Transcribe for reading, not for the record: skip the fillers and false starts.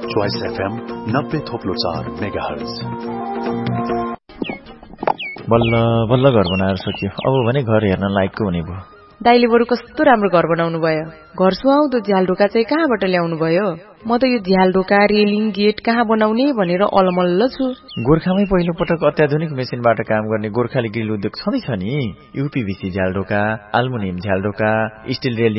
Choice FM 90.4 megahertz. बल्ल घर बनाएर सकियो। अब भने घर हेर्न लायकको हुने भयो। दाइले बरु कस्तो राम्रो घर बनाउनु भयो। घर सुहाउँदो झ्याल ढोका चाहिँ कहाँबाट ल्याउनु भयो? म त यो झ्याल ढोका रेलिङ गेट कहाँ बनाउने भनेर अलमल्ल छु। गोर्खामै पहिलो पटक अत्याधुनिक मेसिनबाट काम गर्ने गोर्खाली ग्रिल उद्योग छँदैछ नि। यूपीभीसी झ्याल ढोका, एल्युमिनियम झ्याल ढोका, स्टिल रेलिङ